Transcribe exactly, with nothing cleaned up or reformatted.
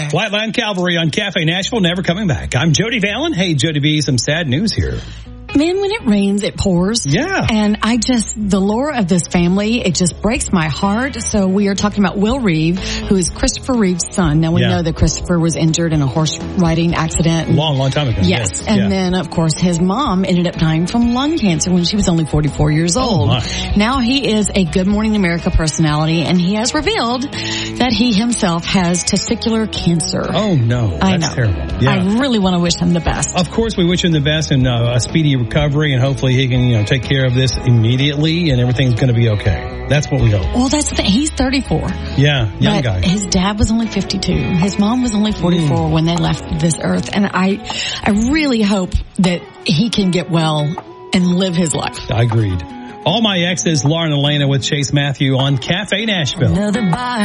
Flatline Cavalry on Cafe Nashville, never coming back. I'm Jody Vallon. Hey, Jody B, some sad news here. Man, when it rains, it pours. Yeah. And I just, the lore of this family, it just breaks my heart. So we are talking about Will Reeve, who is Christopher Reeve's son. Now we yeah. know that Christopher was injured in a horse riding accident. Long, long time ago. Yes. yes. And yeah. then, of course, his mom ended up dying from lung cancer when she was only forty-four years old. Oh my. Now he is a Good Morning America personality, and he has revealed that he himself has testicular cancer. Oh, no. That's I know. terrible. Yeah. I really want to wish him the best. Of course, we wish him the best and uh, a speedy recovery, and hopefully he can, you know, take care of this immediately and everything's going to be okay. That's what we hope. Well, that's the thing. He's thirty-four. Yeah, young but guy. His dad was only fifty-two. His mom was only forty-four mm. when they left this earth. And I, I really hope that he can get well and live his life. I agreed. All My Exes, Lauren Elena with Chase Matthew on Cafe Nashville.